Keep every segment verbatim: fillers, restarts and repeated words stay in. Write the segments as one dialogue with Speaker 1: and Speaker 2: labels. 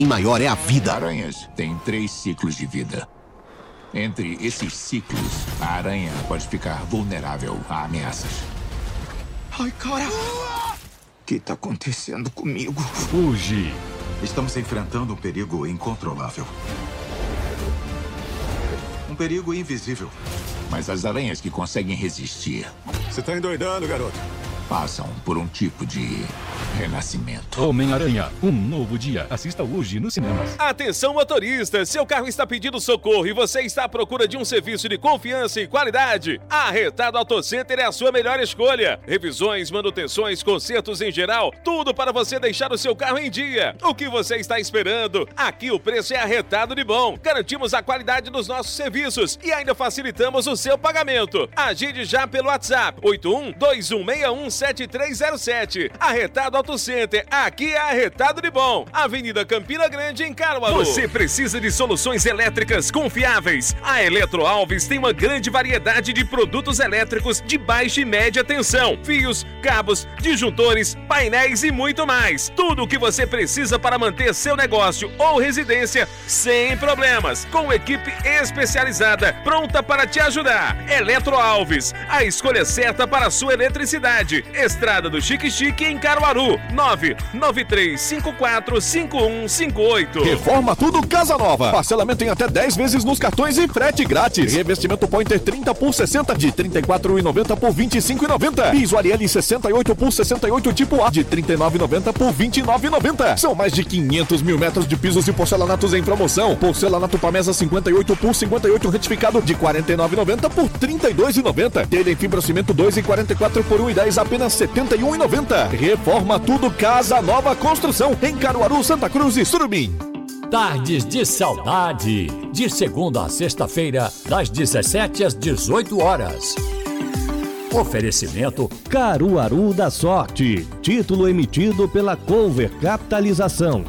Speaker 1: maior é a vida.
Speaker 2: Aranhas têm três ciclos de vida. Entre esses ciclos, a aranha pode ficar vulnerável a ameaças.
Speaker 3: Ai, cara! O que tá acontecendo comigo?
Speaker 4: Fuge!
Speaker 5: Estamos enfrentando um perigo incontrolável. Um perigo invisível.
Speaker 2: Mas as aranhas que conseguem resistir...
Speaker 3: Você tá endoidando, garoto.
Speaker 2: Passam por um tipo de renascimento.
Speaker 4: Homem-Aranha, um novo dia. Assista hoje nos cinemas.
Speaker 6: Atenção, motorista! Seu carro está pedindo socorro e você está à procura de um serviço de confiança e qualidade? A Arretado Auto Center é a sua melhor escolha. Revisões, manutenções, consertos em geral, tudo para você deixar o seu carro em dia. O que você está esperando? Aqui o preço é arretado de bom. Garantimos a qualidade dos nossos serviços e ainda facilitamos o seu pagamento. Agende já pelo WhatsApp oito um dois um seis um sete três zero sete. Arretado Auto Center, aqui é arretado de bom. Avenida Campina Grande, em Caruaru. Você precisa de soluções elétricas confiáveis? A Eletro Alves tem uma grande variedade de produtos elétricos de baixa e média tensão, fios, cabos, disjuntores, painéis e muito mais. Tudo o que você precisa para manter seu negócio ou residência sem problemas, com equipe especializada pronta para te ajudar. Eletro Alves, a escolha certa para a sua eletricidade. Estrada do Chique Chique, em Caruaru. nove nove três cinco quatro cinco um cinco oito.
Speaker 7: Reforma tudo Casa Nova. Parcelamento em até dez vezes nos cartões e frete grátis. Revestimento Pointer trinta por sessenta de trinta e quatro reais e noventa centavos por vinte e cinco reais e noventa centavos. Piso Ariel sessenta e oito por sessenta e oito tipo A de trinta e nove reais e noventa centavos por vinte e nove reais e noventa centavos. São mais de quinhentos mil metros de pisos e porcelanatos em promoção. Porcelanato Pamesa cinquenta e oito por cinquenta e oito retificado de quarenta e nove reais e noventa centavos por trinta e dois reais e noventa centavos. Telha em fibrocimento dois e quarenta e quatro por um e dez apenas setenta e um reais e noventa centavos. Reforma tudo Casa Nova Construção em Caruaru, Santa Cruz e Surubim.
Speaker 8: Tardes de Saudade, de segunda a sexta-feira, das dezessete às dezoito horas. Oferecimento
Speaker 9: Caruaru da Sorte, título emitido pela Cover Capitalização.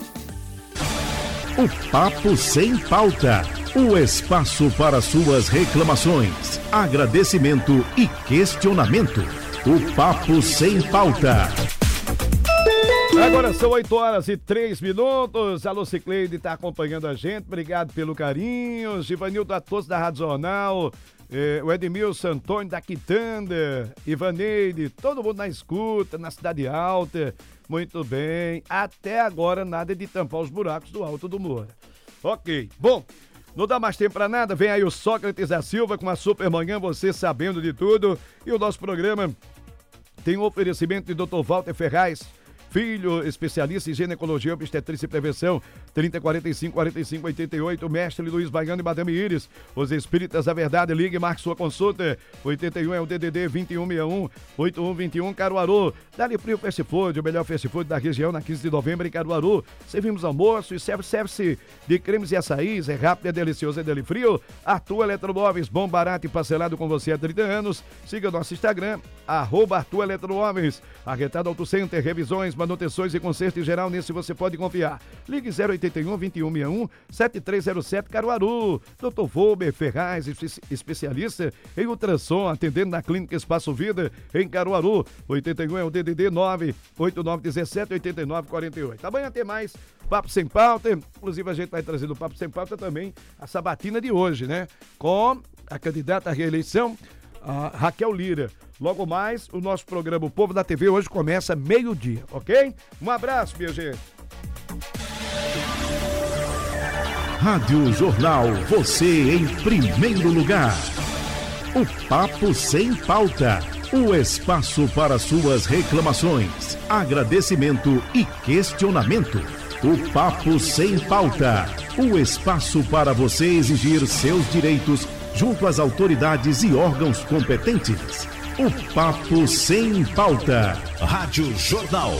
Speaker 10: O Papo Sem Pauta, o espaço para suas reclamações, agradecimento e questionamento. O Papo Sem Pauta.
Speaker 11: Agora são oito horas e três minutos. Alô, Cicleide está acompanhando a gente. Obrigado pelo carinho. Givanildo Atos da Rádio Jornal. Eh, o Edmilson Antônio da Quitanda. Ivaneide, todo mundo na escuta, na Cidade Alta. Muito bem. Até agora nada de tampar os buracos do Alto do Moura. Ok. Bom, não dá mais tempo pra nada. Vem aí o Sócrates da Silva com a Supermanhã, você sabendo de tudo. E o nosso programa tem um oferecimento de doutor Walter Ferraz Filho, especialista em ginecologia, obstetrícia e prevenção, trinta, quarenta e cinco, quarenta e cinco, oitenta e oito, mestre Luiz Baiano e Madame Iris. Os Espíritas da Verdade, ligue e marque sua consulta. oitenta e um é o D D D vinte e um sessenta e um, oitenta e um vinte e um, Caruaru. Dali Frio Fast Food, o melhor fast food da região, na quinze de novembro em Caruaru. Servimos almoço e serve-se de cremes e açaís, é rápido, é delicioso, é Dali Frio. Arthur Eletromóveis, bom, barato e parcelado com você há trinta anos. Siga o nosso Instagram, arroba Arthur Eletromóveis. Arretado Auto Center, revisões, manutenções e conserto em geral, nesse você pode confiar. Ligue zero oitenta e um, vinte e um sessenta e um, setenta e três zero sete, Caruaru. doutor Volber Ferraz, especialista em ultrassom, atendendo na Clínica Espaço Vida, em Caruaru. oitenta e um é o D D D nove oito nove um sete, oito nove quatro oito. Amanhã tem mais Papo Sem Pauta. Inclusive a gente vai trazer do Papo Sem Pauta também a sabatina de hoje, né? Com a candidata à reeleição, a Raquel Lira. Logo mais, o nosso programa O Povo da T V hoje começa meio-dia, ok? Um abraço, minha gente.
Speaker 10: Rádio Jornal, você em primeiro lugar. O Papo Sem Pauta, o espaço para suas reclamações, agradecimento e questionamento. O Papo Sem Pauta, o espaço para você exigir seus direitos junto às autoridades e órgãos competentes. O Papo Sem Pauta.
Speaker 8: Rádio Jornal.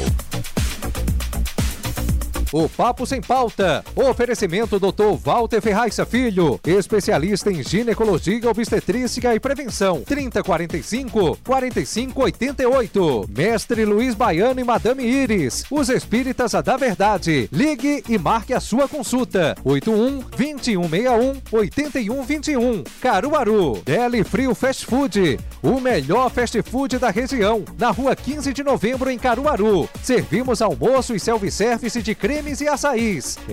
Speaker 8: O Papo Sem Pauta. Oferecimento doutor Walter Ferraz Filho, especialista em ginecologia, obstetrícia e prevenção. trinta, quarenta e cinco, quarenta e cinco, oitenta e oito. Mestre Luiz Baiano e Madame Iris. Os Espíritas da Verdade. Ligue e marque a sua consulta. oitenta e um, vinte e um sessenta e um, oitenta e um vinte e um. Caruaru. Deli Frio Fast Food. O melhor fast food da região. Na rua quinze de novembro em Caruaru. Servimos almoço e self-service de creme cremes e açaís.